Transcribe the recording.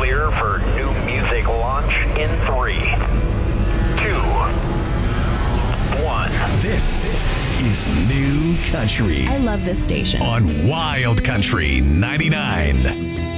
clear for new music launch in 3, 2, 1. This is New Country I love this station. on Wild Country 99.